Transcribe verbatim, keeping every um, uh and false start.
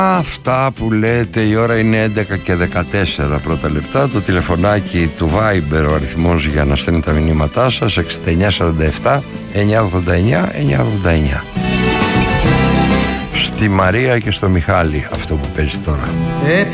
Αυτά που λέτε, η ώρα είναι έντεκα και δεκατέσσερα πρώτα λεπτά. Το τηλεφωνάκι του Viber, ο αριθμός για να στέλνετε τα μηνύματά σας, εξήντα εννιά σαράντα επτά εννιακόσια ογδόντα εννιά εννιακόσια ογδόντα εννιά. Στη Μαρία και στο Μιχάλη αυτό που παίζει τώρα.